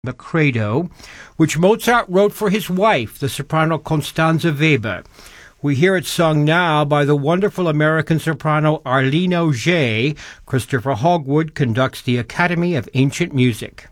the Credo, which Mozart wrote for his wife, the soprano Constanze Weber. We hear it sung now by the wonderful American soprano Arlene Auger. Christopher Hogwood conducts the Academy of Ancient Music.